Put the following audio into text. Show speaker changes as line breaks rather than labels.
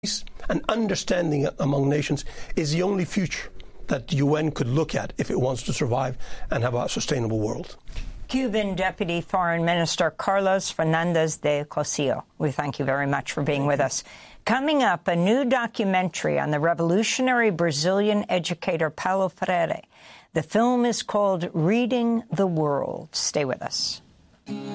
and understanding among nations is the only future that the UN could look at if it wants to survive and have a sustainable world.
Cuban Deputy Foreign Minister Carlos Fernandez de Cossío, we thank you very much for being with us. Coming up, a new documentary on the revolutionary Brazilian educator Paulo Freire. The film is called Reading the World. Stay with us.